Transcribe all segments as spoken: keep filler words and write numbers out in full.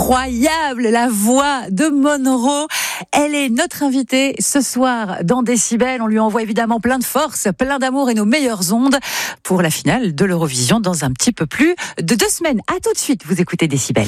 incroyable, la voix de Monro. Elle est notre invitée ce soir dans Décibel. On lui envoie évidemment plein de force, plein d'amour et nos meilleures ondes pour la finale de l'Eurovision dans un petit peu plus de deux semaines. À tout de suite, vous écoutez Décibel.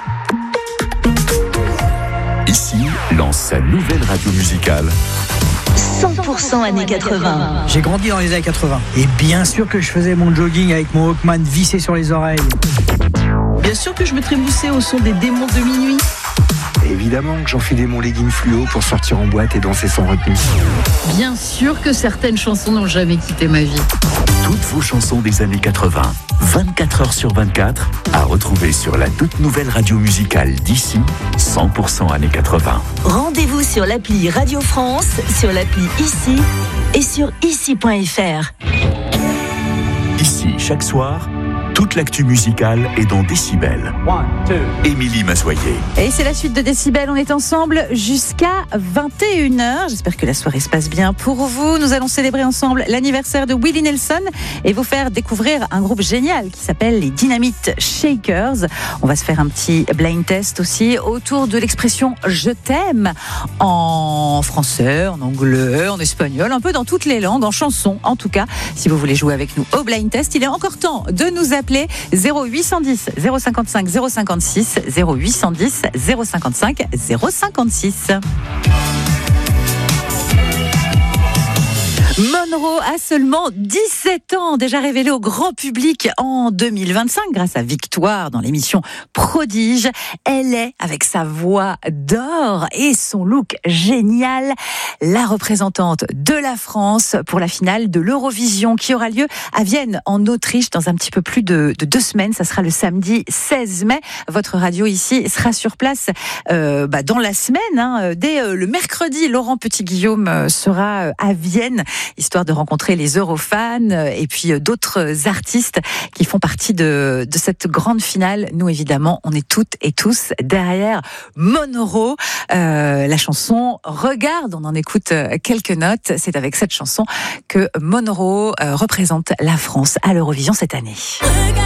Ici lance sa nouvelle radio musicale. cent pour cent années quatre-vingts. J'ai grandi dans les années quatre-vingts. Et bien sûr que je faisais mon jogging avec mon Walkman vissé sur les oreilles. Bien sûr que je me trémoussais au son des démons de minuit. Évidemment que j'enfilais mon legging fluo pour sortir en boîte et danser sans retenue. Bien sûr que certaines chansons n'ont jamais quitté ma vie. Toutes vos chansons des années quatre-vingts, vingt-quatre heures sur vingt-quatre, à retrouver sur la toute nouvelle radio musicale d'ici, cent pour cent années quatre-vingts. Rendez-vous sur l'appli Radio France, sur l'appli Ici et sur ici point f r. Ici, chaque soir, toute l'actu musicale est dans Décibel. One, two. Émilie Massoyer. Et c'est la suite de Décibel. On est ensemble jusqu'à vingt et une heures. J'espère que la soirée se passe bien pour vous. Nous allons célébrer ensemble l'anniversaire de Willie Nelson et vous faire découvrir un groupe génial qui s'appelle les Dynamite Shakers. On va se faire un petit blind test aussi autour de l'expression « je t'aime » en français, en anglais, en espagnol, un peu dans toutes les langues, en chanson en tout cas. Si vous voulez jouer avec nous au blind test, il est encore temps de nous appeler. Appelez zéro huit cent dix zéro cinquante-cinq zéro cinquante-six, zéro huit cent dix zéro cinquante-cinq zéro cinquante-six. Monro a seulement dix-sept ans, déjà révélé au grand public en deux mille vingt-cinq grâce à Victoire dans l'émission Prodige. Elle est, avec sa voix d'or et son look génial, la représentante de la France pour la finale de l'Eurovision qui aura lieu à Vienne, en Autriche, dans un petit peu plus de, de deux semaines. Ça sera le samedi seize mai. Votre radio ici sera sur place euh, bah, dans la semaine. Hein, dès euh, le mercredi, Laurent Petit-Guillaume euh, sera euh, à Vienne, histoire de rencontrer les Eurofans et puis d'autres artistes qui font partie de, de cette grande finale. Nous, évidemment, on est toutes et tous derrière Monro. Euh, la chanson Regarde, on en écoute quelques notes. C'est avec cette chanson que Monro euh, représente la France à l'Eurovision cette année.